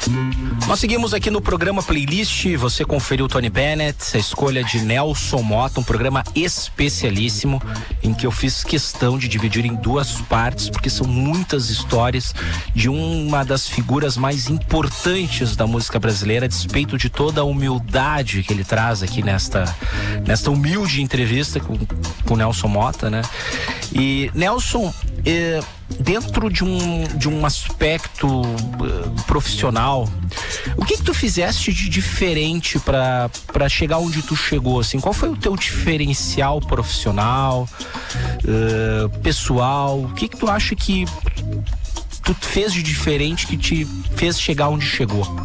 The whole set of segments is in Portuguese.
Nós seguimos aqui no programa Playlist. Você conferiu o Tony Bennett, a escolha de Nelson Motta, um programa especialíssimo em que eu fiz questão de dividir em duas partes, porque são muitas histórias de uma das figuras mais importantes da música brasileira, a despeito de toda a humildade que ele traz aqui nesta humilde entrevista com Nelson Motta, né? E Nelson, dentro de um aspecto profissional, o que tu fizeste de diferente para chegar onde tu chegou, assim? Qual foi o teu diferencial profissional, pessoal? O que tu acha que tu fez de diferente que te fez chegar onde chegou?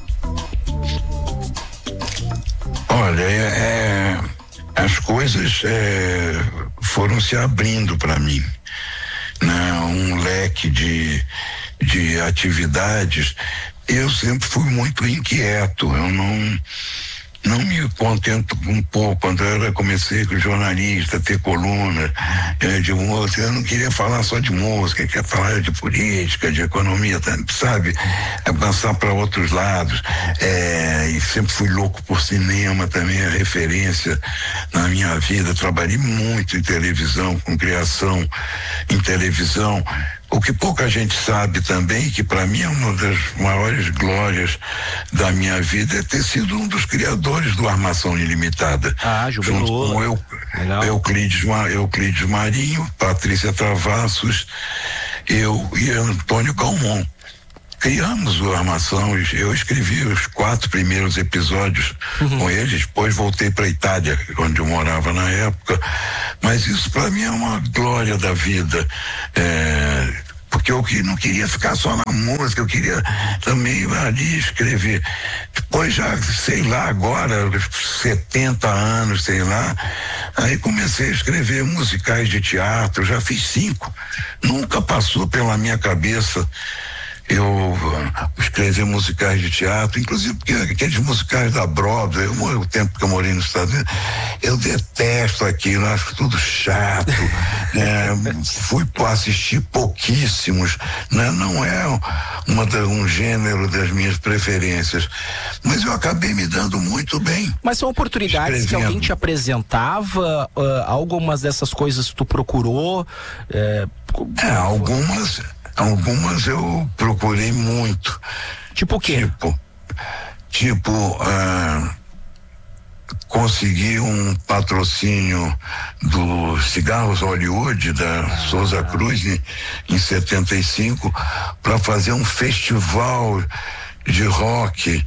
Olha, as coisas foram se abrindo para mim, né? Um leque de atividades. Eu sempre fui muito inquieto, eu não me contento com pouco. Quando eu comecei com jornalista, ter coluna de música, eu não queria falar só de música, queria falar de política, de economia, sabe? Avançar para outros lados. E sempre fui louco por cinema também, a referência na minha vida. Trabalhei muito em televisão, com criação em televisão. O que pouca gente sabe também, que para mim é uma das maiores glórias da minha vida, é ter sido um dos criadores do Armação Ilimitada. Junto com Euclides Marinho, Patrícia Travassos, eu e Antônio Calmon. Criamos o Armação, eu escrevi os 4 primeiros episódios com eles, depois voltei para a Itália, onde eu morava na época, mas isso para mim é uma glória da vida, porque eu não queria ficar só na música, eu queria também ali escrever. Depois já, sei lá, agora, 70 anos, sei lá, aí comecei a escrever musicais de teatro, já fiz 5, nunca passou pela minha cabeça eu escrevi musicais de teatro, inclusive porque aqueles musicais da Broadway, o tempo que eu morei nos Estados Unidos, eu detesto aquilo, acho tudo chato. Fui assistir pouquíssimos, né? Não é um gênero das minhas preferências, mas eu acabei me dando muito bem. Mas são oportunidades que alguém te apresentava, algumas dessas coisas tu procurou? Algumas eu procurei muito. Tipo o quê? Consegui um patrocínio do Cigarros Hollywood, da Souza Cruz, em 75, para fazer um festival de rock,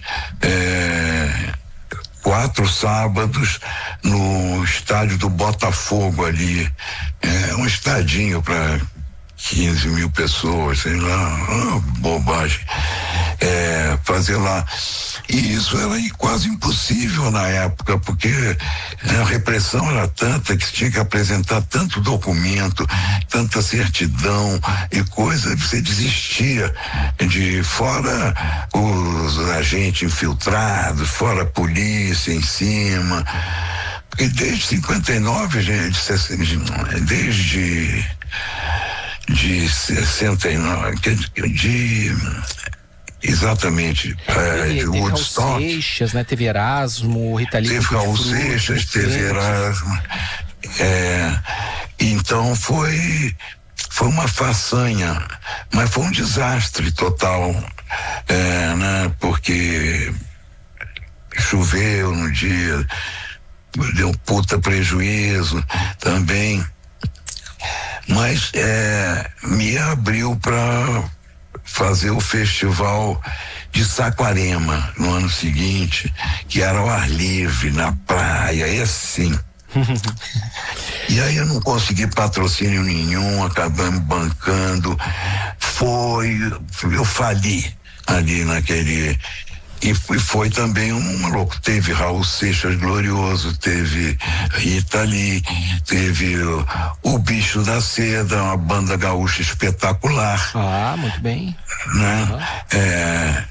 4 sábados no estádio do Botafogo ali, um estadinho para 15 mil pessoas, sei lá, bobagem, fazer lá. E isso era quase impossível na época, porque a repressão era tanta que você tinha que apresentar tanto documento, tanta certidão e coisa, você desistia fora os agentes infiltrados, fora a polícia em cima. E desde 59, gente, de 69, exatamente, teve Woodstock. Raul Seixas, né? Teve Erasmo, Rita Lee. Teve Raul Seixas, teve Erasmo. Então foi uma façanha, mas foi um desastre total, né? Porque choveu no dia, deu puta prejuízo também. Mas me abriu para fazer o festival de Saquarema no ano seguinte, que era ao ar livre, na praia, e assim. E aí eu não consegui patrocínio nenhum, acabamos bancando. Eu fali ali naquele. E foi também um louco. Teve Raul Seixas glorioso, teve Rita Lee, teve o Bicho da Seda, uma banda gaúcha espetacular. Muito bem. Né?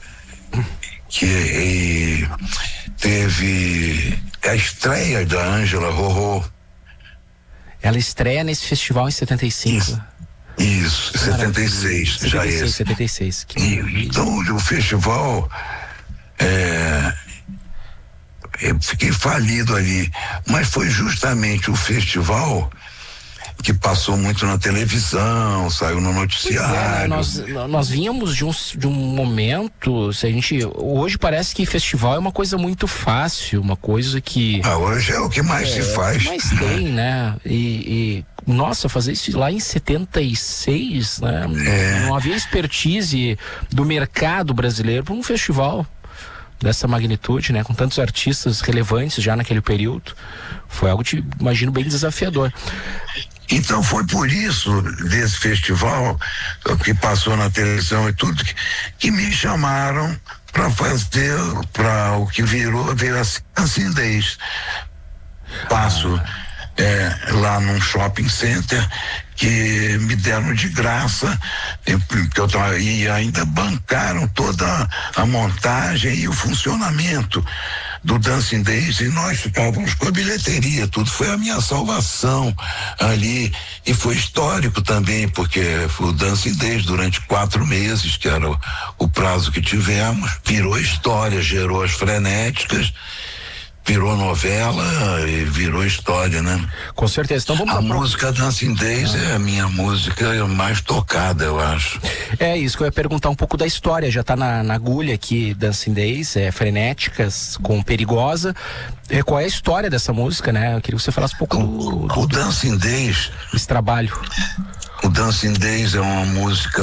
Que teve a estreia da Ângela Rorô. Ela estreia nesse festival em 75. Isso, 76, já é. 76. Então o festival Eu fiquei falido ali, mas foi justamente o festival que passou muito na televisão, saiu no noticiário. Nós vínhamos de um momento, se a gente, hoje parece que festival é uma coisa muito fácil, uma coisa que... Hoje é o que mais se faz. O que mais tem, né? Nossa, fazer isso lá em 76, né? Não havia expertise do mercado brasileiro para um festival dessa magnitude, né? Com tantos artistas relevantes já naquele período. Foi algo, imagino, bem desafiador. Então foi por isso, desse festival que passou na televisão e tudo, que me chamaram para fazer, para o que veio a Cindez. Passo lá num shopping center que me deram de graça, e ainda bancaram toda a montagem e o funcionamento do Dancing Days, e nós ficávamos com a bilheteria, tudo. Foi a minha salvação ali, e foi histórico também, porque foi o Dancing Days durante 4 meses, que era o prazo que tivemos, virou história, gerou as frenéticas, virou novela e virou história, né? Com certeza. Então vamos a música Dancing Days é a minha música mais tocada, eu acho. É isso que eu ia perguntar um pouco da história. Já tá na agulha aqui, Dancing Days, Frenéticas com Perigosa. Qual é a história dessa música, né? Eu queria que você falasse um pouco do Dancing Days. Esse trabalho. O Dancing Days é uma música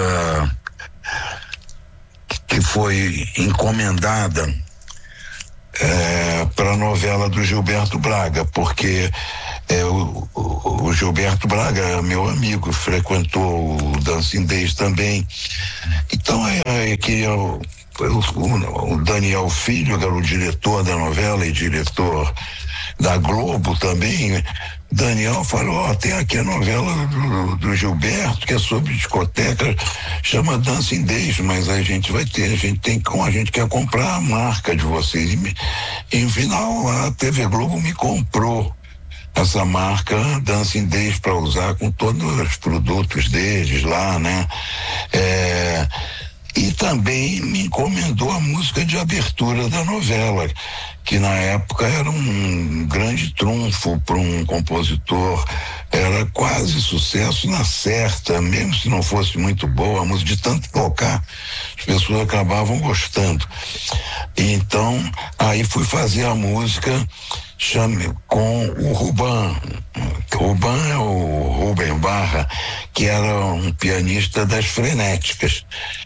que foi encomendada para a novela do Gilberto Braga, porque o Gilberto Braga é meu amigo, frequentou o Dancing Days também. Então que o Daniel Filho, que era o diretor da novela e diretor da Globo também. Daniel falou: tem aqui a novela do Gilberto, que é sobre discoteca, chama Dancing Days, mas a gente quer comprar a marca de vocês. E no final a TV Globo me comprou essa marca Dancing Days para usar com todos os produtos deles lá, né? E também me encomendou a música de abertura da novela, que na época era um grande trunfo para um compositor, era quase sucesso na certa, mesmo se não fosse muito boa, a música de tanto tocar, as pessoas acabavam gostando. Então, aí fui fazer a música com o Ruban. Ruban é o Rubem Barra, que era um pianista das Frenéticas.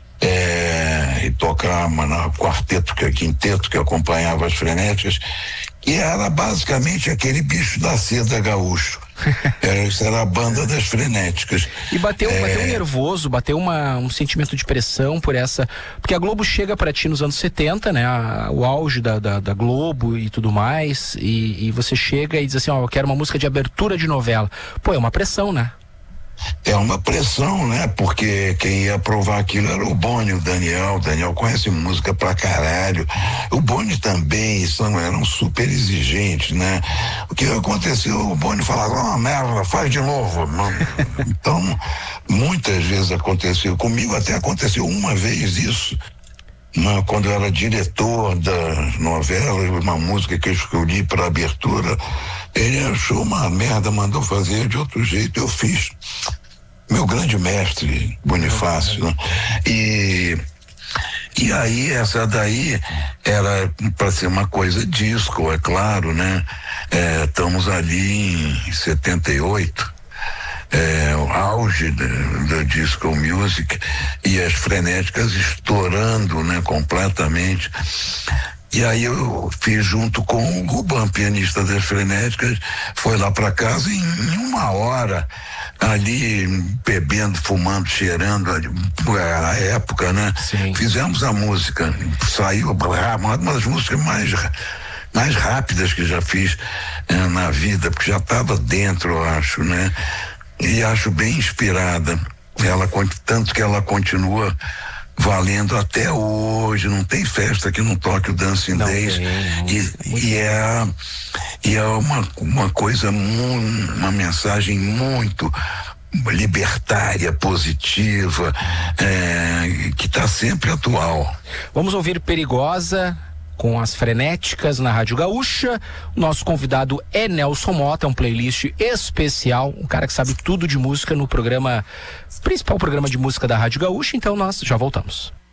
E tocava no quinteto que acompanhava as Frenéticas, e era basicamente aquele bicho da seda gaúcho. Isso era a banda das Frenéticas. E bateu um nervoso, bateu um sentimento de pressão por essa, porque a Globo chega para ti nos anos 70, né? O auge da Globo e tudo mais, e você chega e diz assim: eu quero uma música de abertura de novela. Pô, é uma pressão, né? É uma pressão, né? Porque quem ia aprovar aquilo era o Boni, o Daniel. O Daniel conhece música pra caralho. O Boni também, eram super exigentes, né? O que aconteceu, o Boni falava: merda, faz de novo. Então, muitas vezes aconteceu. Comigo até aconteceu uma vez isso. Quando eu era diretor da novela, uma música que eu escolhi para abertura, ele achou uma merda, mandou fazer de outro jeito, eu fiz. Meu grande mestre, Bonifácio, né? E aí, essa daí era para ser uma coisa disco, é claro, né? Estamos ali em 78. O auge do disco music, e as Frenéticas estourando, né, completamente. E aí eu fiz junto com o Ruban, pianista das Frenéticas, foi lá para casa em 1 hora, ali bebendo, fumando, cheirando, a época, né? Sim. Fizemos a música, saiu uma das músicas mais rápidas que já fiz na vida, porque já estava dentro, eu acho, né? E acho bem inspirada. Tanto que ela continua valendo até hoje. Não tem festa que não toque o Dancing Days. E é uma coisa, uma mensagem muito libertária, positiva, que está sempre atual. Vamos ouvir Perigosa com as frenéticas na Rádio Gaúcha. O nosso convidado é Nelson Motta, é um playlist especial, um cara que sabe tudo de música no programa, principal programa de música da Rádio Gaúcha. Então nós já voltamos.